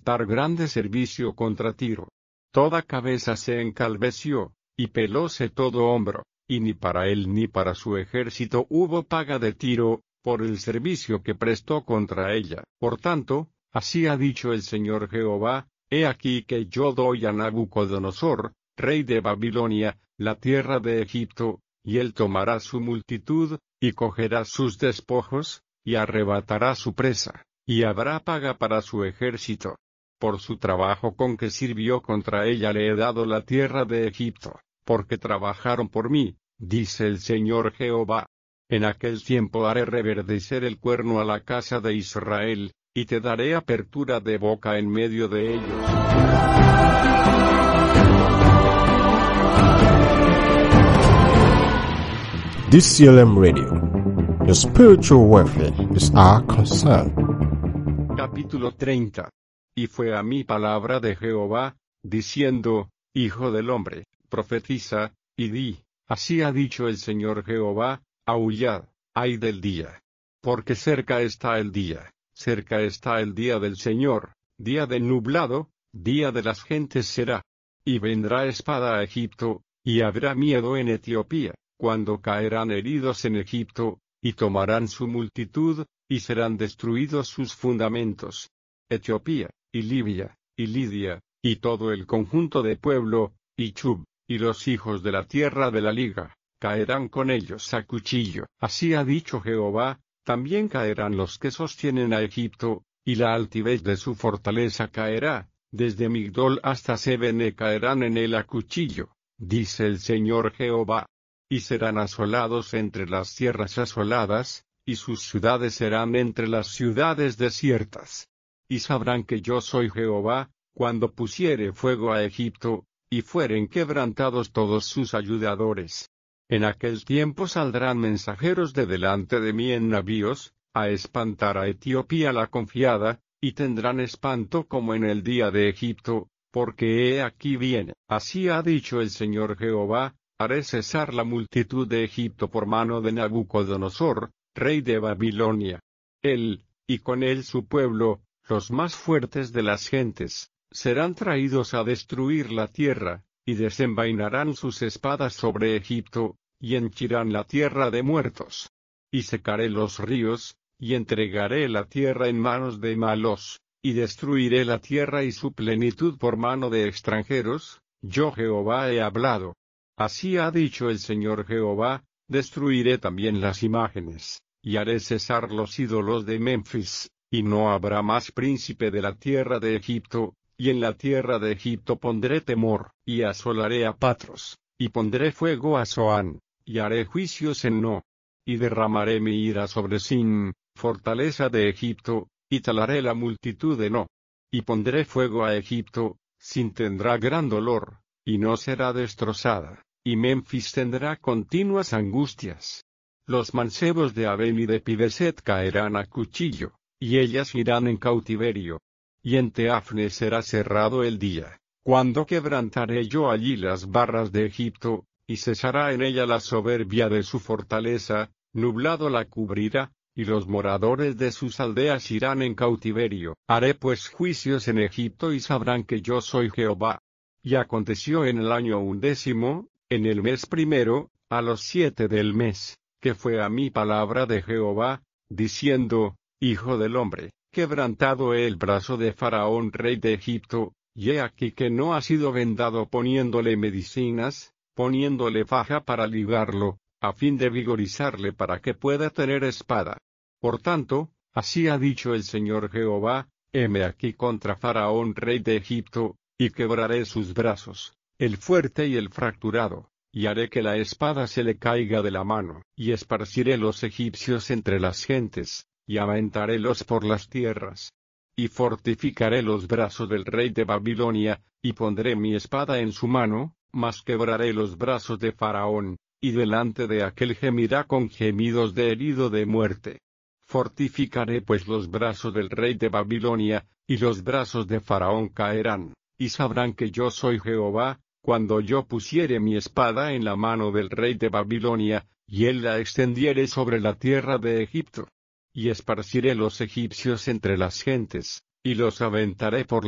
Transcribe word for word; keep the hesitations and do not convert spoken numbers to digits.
prestar grande servicio contra Tiro. Toda cabeza se encalveció, y pelóse todo hombro, y ni para él ni para su ejército hubo paga de Tiro, por el servicio que prestó contra ella. Por tanto, así ha dicho el Señor Jehová: He aquí que yo doy a Nabucodonosor, rey de Babilonia, la tierra de Egipto, y él tomará su multitud, y cogerá sus despojos, y arrebatará su presa, y habrá paga para su ejército. Por su trabajo con que sirvió contra ella le he dado la tierra de Egipto, porque trabajaron por mí, dice el Señor Jehová. En aquel tiempo haré reverdecer el cuerno a la casa de Israel, y te daré apertura de boca en medio de ellos. D C L M Radio. Your spiritual welfare is our concern. Capítulo treinta. Y fue a mí palabra de Jehová, diciendo: Hijo del hombre, profetiza, y di: Así ha dicho el Señor Jehová: Aullad, ay del día. Porque cerca está el día, cerca está el día del Señor, día de nublado, día de las gentes será. Y vendrá espada a Egipto, y habrá miedo en Etiopía, cuando caerán heridos en Egipto, y tomarán su multitud, y serán destruidos sus fundamentos. Etiopía, y Libia, y Lidia, y todo el conjunto de pueblo, y Chub, y los hijos de la tierra de la liga, caerán con ellos a cuchillo. Así ha dicho Jehová: también caerán los que sostienen a Egipto, y la altivez de su fortaleza caerá, desde Migdol hasta Sebene caerán en él a cuchillo, dice el Señor Jehová. Y serán asolados entre las tierras asoladas, y sus ciudades serán entre las ciudades desiertas. Y sabrán que yo soy Jehová, cuando pusiere fuego a Egipto, y fueren quebrantados todos sus ayudadores. En aquel tiempo saldrán mensajeros de delante de mí en navíos, a espantar a Etiopía la confiada, y tendrán espanto como en el día de Egipto, porque he aquí viene. Así ha dicho el Señor Jehová: haré cesar la multitud de Egipto por mano de Nabucodonosor, rey de Babilonia. Él, y con él su pueblo, los más fuertes de las gentes, serán traídos a destruir la tierra, y desenvainarán sus espadas sobre Egipto, y henchirán la tierra de muertos. Y secaré los ríos, y entregaré la tierra en manos de malos, y destruiré la tierra y su plenitud por mano de extranjeros, yo Jehová he hablado. Así ha dicho el Señor Jehová: destruiré también las imágenes, y haré cesar los ídolos de Memphis, y no habrá más príncipe de la tierra de Egipto, y en la tierra de Egipto pondré temor, y asolaré a Patros, y pondré fuego a Zoán, y haré juicios en No, y derramaré mi ira sobre Sin, fortaleza de Egipto, y talaré la multitud de No. Y pondré fuego a Egipto, Sin tendrá gran dolor, y no será destrozada, y Memphis tendrá continuas angustias. Los mancebos de Abel y de Pibeset caerán a cuchillo, y ellas irán en cautiverio. Y en Teafne será cerrado el día, cuando quebrantaré yo allí las barras de Egipto, y cesará en ella la soberbia de su fortaleza, nublado la cubrirá, y los moradores de sus aldeas irán en cautiverio. Haré pues juicios en Egipto y sabrán que yo soy Jehová. Y aconteció en el año undécimo, en el mes primero, a los siete del mes, que fue a mí palabra de Jehová, diciendo: Hijo del hombre, quebrantado he el brazo de Faraón rey de Egipto, y he aquí que no ha sido vendado poniéndole medicinas, poniéndole faja para ligarlo, a fin de vigorizarle para que pueda tener espada. Por tanto, así ha dicho el Señor Jehová: heme aquí contra Faraón rey de Egipto, y quebraré sus brazos, el fuerte y el fracturado, y haré que la espada se le caiga de la mano, y esparciré los egipcios entre las gentes, y aventarélos por las tierras. Y fortificaré los brazos del rey de Babilonia, y pondré mi espada en su mano, mas quebraré los brazos de Faraón, y delante de aquel gemirá con gemidos de herido de muerte. Fortificaré pues los brazos del rey de Babilonia, y los brazos de Faraón caerán, y sabrán que yo soy Jehová, cuando yo pusiere mi espada en la mano del rey de Babilonia, y él la extendiere sobre la tierra de Egipto. Y esparciré los egipcios entre las gentes, y los aventaré por